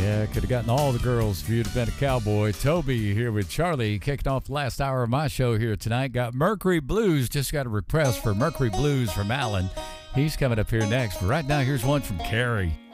Yeah, could have gotten all the girls if you'd have been a cowboy. Toby here with Charlie, kicking off the last hour of my show here tonight. Got Mercury Blues, just got a request for Mercury Blues from Alan. He's coming up here next. But right now, here's one from Carrie.